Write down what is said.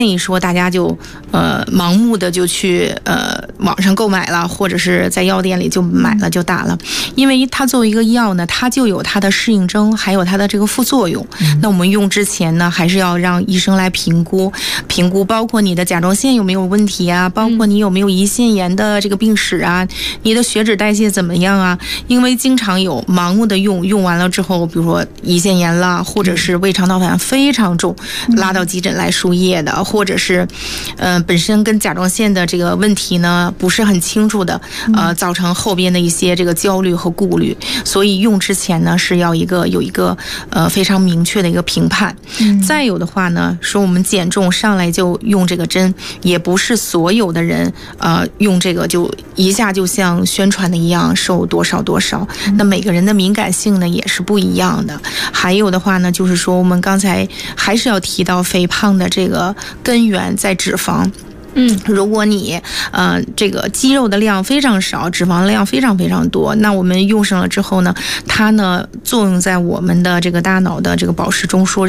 议说大家就盲目的就去网上购买了，或者是在药店里就买了就打了，因为它作为一个药呢，它就有它的适应症，还有它的这个副作用。那我们用之前呢，还是要让医生来评估，包括你的甲状腺有没有问题啊，包括你有没有胰腺炎的这个病史啊，你的血脂代谢怎么样啊？因为经常有盲目的用完了之后，比如说胰腺炎啦，或者是胃肠道反应非常重，拉到急诊来输液的，或者是本身跟甲状腺的这个问题呢不是很清楚的，造成后边的一些这个焦虑和顾虑，所以用之前呢是要有一个非常明确的一个评判。再有的话呢，说我们减重上来就用这个针，也不是所有的人用这个就一下就像宣传的一样瘦多少多少，那每个人的敏感性呢也是不一样的。还有的话呢，就是说我们刚才还是要提到肥胖的这个根源在脂肪。如果你这个肌肉的量非常少，脂肪量非常非常多，那我们用上了之后呢，它呢作用在我们的这个大脑的这个保湿中枢